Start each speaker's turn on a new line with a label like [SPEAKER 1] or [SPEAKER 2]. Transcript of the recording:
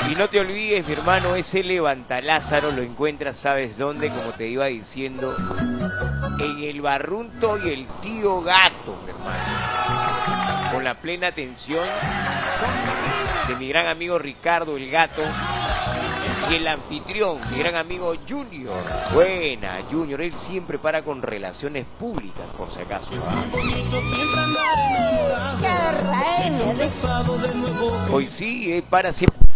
[SPEAKER 1] Y no te olvides, mi hermano, ese Levanta Lázaro lo encuentras, ¿sabes dónde? Como te iba diciendo, en el Barrunto y el Tío Gato, mi hermano. Con la plena atención de mi gran amigo Ricardo el Gato y el anfitrión, mi gran amigo Junior. Buena, Junior, él siempre para con relaciones públicas, por si acaso. Hoy sí, para siempre.